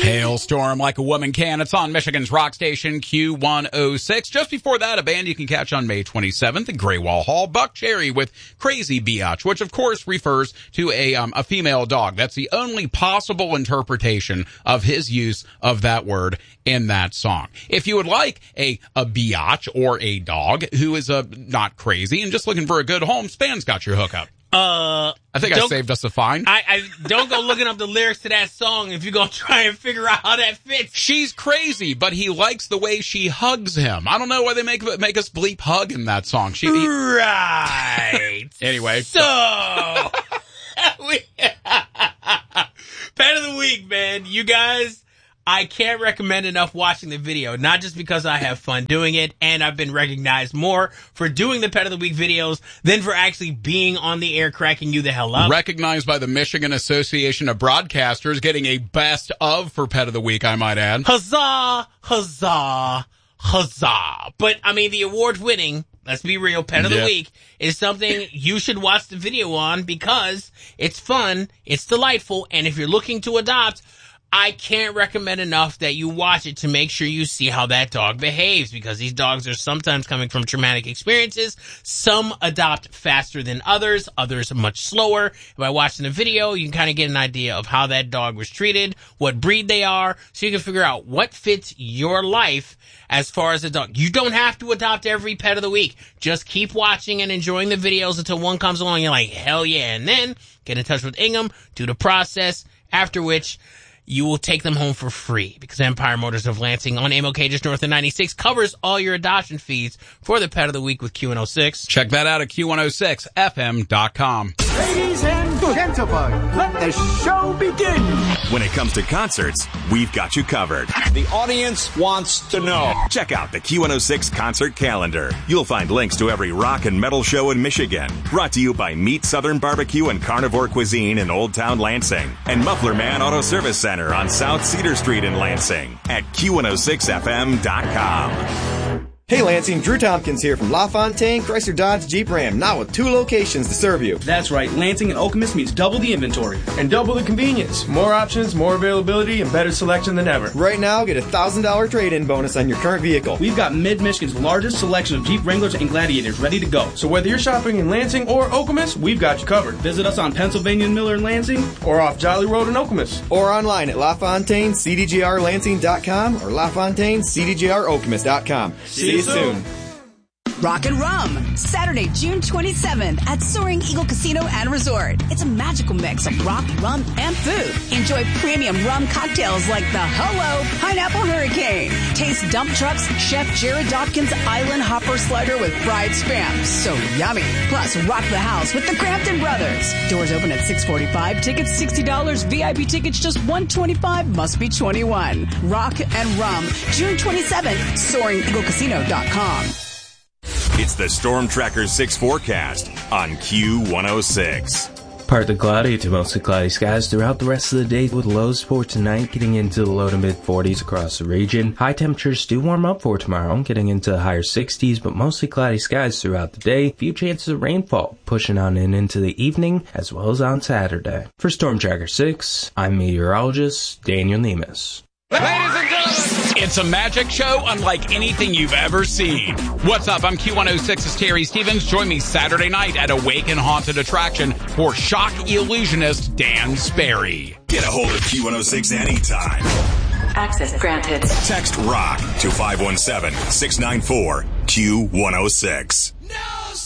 Hailstorm Like a Woman Can. It's on Michigan's rock station, Q106. Just before that, a band you can catch on May 27th at Graywall Hall, Buck Cherry with Crazy Biatch, which of course refers to a female dog. That's the only possible interpretation of his use of that word in that song. If you would like a biatch or a dog who is not crazy and just looking for a good home, Span's got your hookup. I think I saved us a fine. I don't go looking up the lyrics to that song if you're going to try and figure out how that fits. She's crazy, but he likes the way she hugs him. I don't know why they make us bleep hug in that song. Right. Anyway. So, Pet of the Week, man. You guys, I can't recommend enough watching the video, not just because I have fun doing it, and I've been recognized more for doing the Pet of the Week videos than for actually being on the air cracking you the hell up. Recognized by the Michigan Association of Broadcasters, getting a best of for Pet of the Week, I might add. Huzzah, huzzah, huzzah. But, I mean, the award-winning, let's be real, Pet of the Week is something you should watch the video on because it's fun, it's delightful, and if you're looking to adopt, I can't recommend enough that you watch it to make sure you see how that dog behaves, because these dogs are sometimes coming from traumatic experiences. Some adopt faster than others much slower. By watching the video, you can kind of get an idea of how that dog was treated, what breed they are, so you can figure out what fits your life as far as a dog. You don't have to adopt every Pet of the Week. Just keep watching and enjoying the videos until one comes along and you're like, hell yeah. And then get in touch with Ingham, do the process, after which you will take them home for free, because Empire Motors of Lansing on MLK just north of 96 covers all your adoption fees for the Pet of the Week with Q106. Check that out at Q106FM.com. Ladies and gentlemen, let the show begin. When it comes to concerts, we've got you covered. The audience wants to know. Check out the Q106 concert calendar. You'll find links to every rock and metal show in Michigan. Brought to you by Meat Southern Barbecue and Carnivore Cuisine in Old Town Lansing and Muffler Man Auto Service Center on South Cedar Street in Lansing at Q106FM.com. Hey Lansing, Drew Tompkins here from LaFontaine Chrysler Dodge Jeep Ram, now with 2 locations to serve you. That's right, Lansing and Okemos means double the inventory. And double the convenience. More options, more availability, and better selection than ever. Right now, get a $1,000 trade-in bonus on your current vehicle. We've got Mid-Michigan's largest selection of Jeep Wranglers and Gladiators ready to go. So whether you're shopping in Lansing or Okemos, we've got you covered. Visit us on Pennsylvania and Miller in Lansing, or off Jolly Road in Okemos. Or online at LaFontaineCDJRLansing.com or LaFontaineCDJROkemos.com. See you soon. Rock and Rum, Saturday, June 27th at Soaring Eagle Casino and Resort. It's a magical mix of rock, rum, and food. Enjoy premium rum cocktails like the Hello Pineapple Hurricane. Taste dump trucks, Chef Jared Dopkins Island Hopper Slider with fried spam. So yummy. Plus, rock the house with the Crampton Brothers. Doors open at 6:45. Tickets $60. VIP tickets just $125. Must be 21. Rock and Rum, June 27th, SoaringEagleCasino.com. It's the Storm Tracker 6 forecast on Q106. Partly cloudy to mostly cloudy skies throughout the rest of the day, with lows for tonight getting into the low to mid 40s across the region. High temperatures do warm up for tomorrow, getting into the higher 60s, but mostly cloudy skies throughout the day. Few chances of rainfall pushing on in into the evening as well as on Saturday. For Storm Tracker 6, I'm meteorologist Daniel Nemes. Ladies and gentlemen, it's a magic show unlike anything you've ever seen. What's up? I'm Q106's Terry Stevens. Join me Saturday night at Awaken Haunted Attraction for shock illusionist Dan Sperry. Get a hold of Q106 anytime. Access granted. Text ROCK to 517-694-Q106. No!